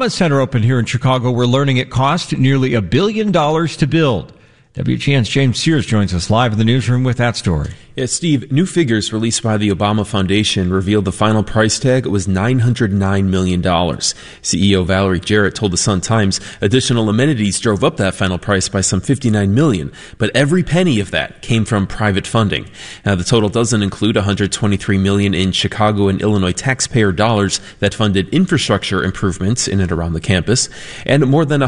Obama Center opened here in Chicago. We're learning it cost nearly $1 billion to build. WGN's James Sears joins us live in the newsroom with that story. Yeah, Steve, new figures released by the Obama Foundation revealed the final price tag was $909 million. CEO Valerie Jarrett told the Sun-Times additional amenities drove up that final price by some $59 million, but every penny of that came from private funding. Now, the total doesn't include $123 million in Chicago and Illinois taxpayer dollars that funded infrastructure improvements in and around the campus, and more than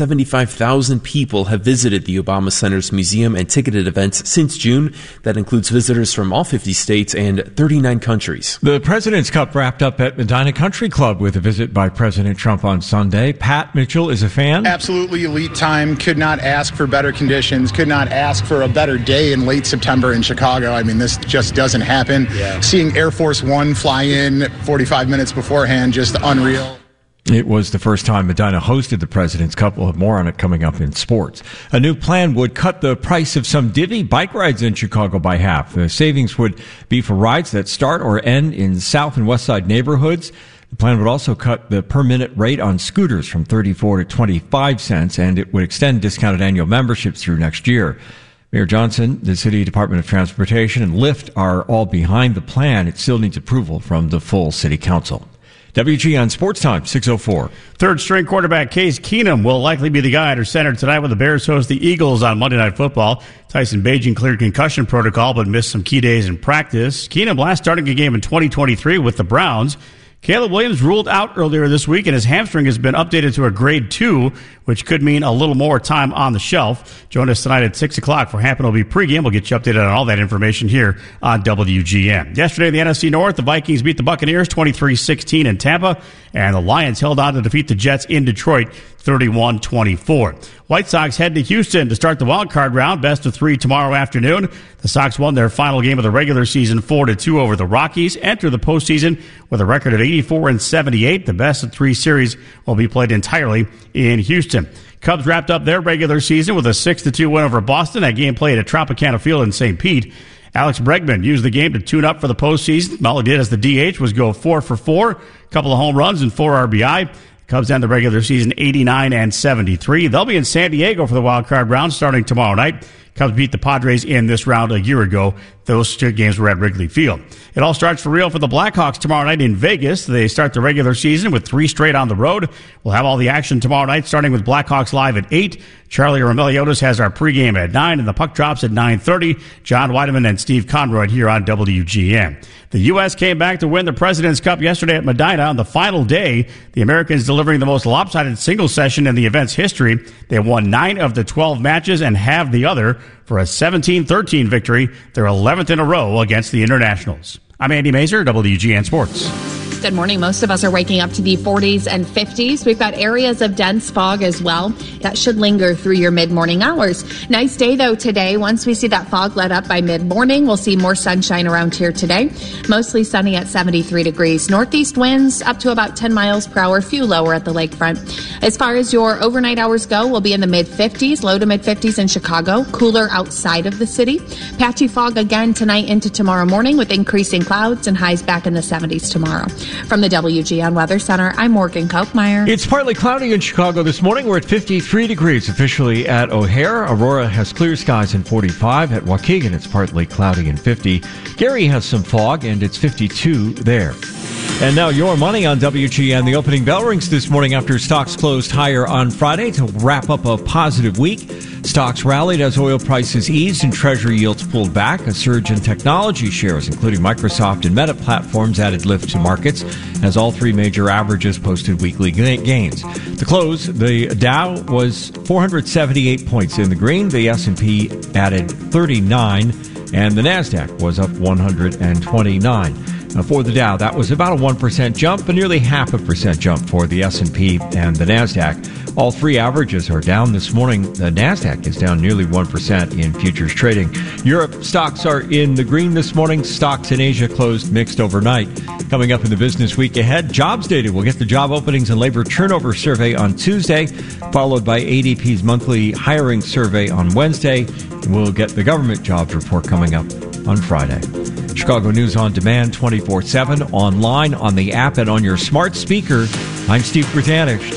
175,000 people have visited the Obama Center's museum and ticketed events since June. That includes visitors from all 50 states and 39 countries. The President's Cup wrapped up at Medina Country Club with a visit by President Trump on Sunday. Pat Mitchell is a fan. Absolutely elite time. Could not ask for better conditions. Could not ask for a better day in late September in Chicago. I mean, this just doesn't happen. Yeah. Seeing Air Force One fly in 45 minutes beforehand, just unreal. It was the first time Medina hosted the President's Cup. We'll have more on it coming up in sports. A new plan would cut the price of some Divvy bike rides in Chicago by half. The savings would be for rides that start or end in South and West Side neighborhoods. The plan would also cut the per-minute rate on scooters from 34 to 25 cents, and it would extend discounted annual memberships through next year. Mayor Johnson, the City Department of Transportation, and Lyft are all behind the plan. It still needs approval from the full City Council. WGN Sports Time, 6:04. Third-string quarterback Case Keenum will likely be the guy under center tonight when the Bears host the Eagles on Monday Night Football. Tyson Bagent cleared concussion protocol but missed some key days in practice. Keenum last starting a game in 2023 with the Browns. Caleb Williams ruled out earlier this week, and his hamstring has been updated to a grade 2, which could mean a little more time on the shelf. Join us tonight at 6 o'clock for Happen will be pregame. We'll get you updated on all that information here on WGN. Yesterday in the NFC North, the Vikings beat the Buccaneers 23-16 in Tampa, and the Lions held on to defeat the Jets in Detroit 31-24. White Sox head to Houston to start the wild card round. Best of 3 tomorrow afternoon. The Sox won their final game of the regular season 4-2 over the Rockies. Enter the postseason with a record of 84-78. The best of 3 series will be played entirely in Houston. Cubs wrapped up their regular season with a 6-2 win over Boston. That game played at Tropicana Field in St. Pete. Alex Bregman used the game to tune up for the postseason. All he did as the DH was go 4 for 4, a couple of home runs and 4 RBI. Cubs end the regular season 89-73. They'll be in San Diego for the wild card round starting tomorrow night. Cubs beat the Padres in this round a year ago. Those 2 games were at Wrigley Field. It all starts for real for the Blackhawks tomorrow night in Vegas. They start the regular season with 3 straight on the road. We'll have all the action tomorrow night, starting with Blackhawks Live at 8. Charlie Romeliotis has our pregame at 9, and the puck drops at 9:30. John Weideman and Steve Conroy here on WGN. The U.S. came back to win the President's Cup yesterday at Medina on the final day. The Americans delivering the most lopsided singles session in the event's history. They won 9 of the 12 matches and halved the other for a 17-13 victory, their 11th in a row against the Internationals. I'm Andy Mazer, WGN Sports. Good morning. Most of us are waking up to the 40s and 50s. We've got areas of dense fog as well. That should linger through your mid-morning hours. Nice day, though, today. Once we see that fog let up by mid-morning, we'll see more sunshine around here today. Mostly sunny at 73 degrees. Northeast winds up to about 10 miles per hour, few lower at the lakefront. As far as your overnight hours go, we'll be in the mid-50s, low to mid-50s in Chicago. Cooler outside of the city. Patchy fog again tonight into tomorrow morning with increasing clouds and highs back in the 70s tomorrow. From the WGN Weather Center, I'm Morgan Kochmeyer. It's partly cloudy in Chicago this morning. We're at 53 degrees officially at O'Hare. Aurora has clear skies in 45. At Waukegan, it's partly cloudy in 50. Gary has some fog, and it's 52 there. And now your money on WGN. The opening bell rings this morning after stocks closed higher on Friday to wrap up a positive week. Stocks rallied as oil prices eased and Treasury yields pulled back. A surge in technology shares, including Microsoft and Meta platforms, added lift to markets as all 3 major averages posted weekly gains. To close, the Dow was 478 points in the green. The S&P added 39, and the NASDAQ was up 129. For the Dow, that was about a 1% jump, a nearly 0.5% jump for the S&P and the NASDAQ. All 3 averages are down this morning. The NASDAQ is down nearly 1% in futures trading. Europe stocks are in the green this morning. Stocks in Asia closed mixed overnight. Coming up in the business week ahead, jobs data. We'll get the job openings and labor turnover survey on Tuesday, followed by ADP's monthly hiring survey on Wednesday. We'll get the government jobs report coming up on Friday. Chicago News on Demand 24/7, online, on the app, and on your smart speaker. I'm Steve Bertanich.